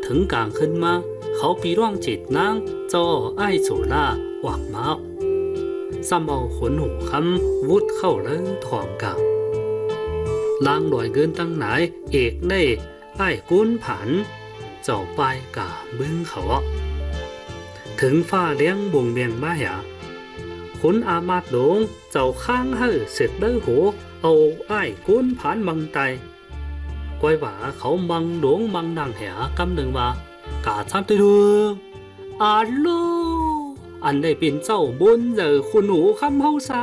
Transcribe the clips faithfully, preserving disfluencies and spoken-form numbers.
ถึงกลางขึ้นมาเขาปีร่วงจิตนางเจ้าไอ้ายจูล่าหวักมาซ้ำเอาขนหูคำวุดเข้าเลยทองกาวลางลอยเกินตั้งไหนเอกได้ไอ้ายกุ้นผันเจ้าไปกาบึ้งเขาถึงฟ้าเลี้ยงบุงเบียงมาหยาขุนอามาดหลงเจ้าข้างให้เสร็จเด้อหูเอาไอ้ายกุ้นผันมังไตก้อยว่าเขามังหลวงมังดังแหกำหนึ่งว่ากาทำได้ดูอาโลอันได้เป็นเจ้าบุญเจอคุณหนูคำเฮาซา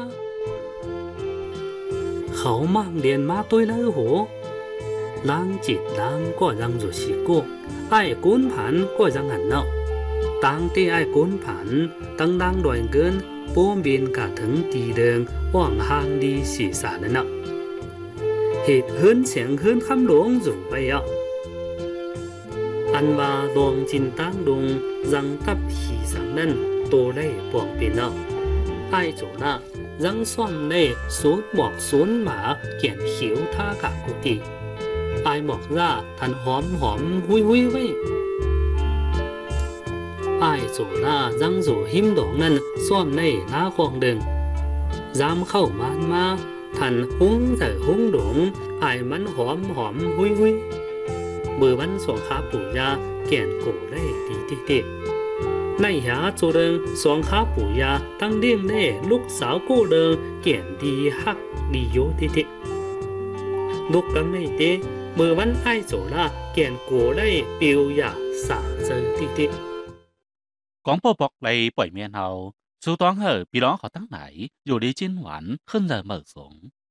เขามั่งเรียนมาตัวเลยโหล้างจิตล้างก็ยังอยู่สิโก้ไอ้กุ้นผันก็ยังหันเนาะตั้งที่ไอ้กุ้นผันตั้งดังดอยเกินป้มบินกะถึงตีเดิงว่างห่างดีสีสารเนาะเหตุเฮิรนเสียงเฮิรนคำหลวงอยู่ไปอ่ะอันว่าดวงจินตั้งดงยังตับขี่สังนั้นโตได้ปวงเป็นเนาะไอ้โจน่ะยังซ่อมได้สูดหมอกสูนหมาเกี่ยนหิวท่ากะกุฏิไอ้หมอกร่าทันหอมหอมหุยหุยไว้ไอ้โจน่ะยังอยู่หิมดองนั้นซ่อมได้หน้าคองเดิงยามเข้ามันมาทันหุ้งแต่หุ้งหลงไอ้มันหอมหอมหุยหุยมือวันสวงขาปู่ยาเกี่ยนโกได้ดีติติในหาจูเริงสวงขาปู่ยาตั้งเลี้ยงได้ลูกสาวกู้เริงเกี่ยนดีฮักดีโยติติลูกกันไม่เตมือวันไอ้โจล่าเกี่ยนโกได้เปียวยาสาเจอติติ講波博你背面後，數當後比朗學得嚟，อยู่ดีจิ้นหวานขึ้นเลยเหมือสง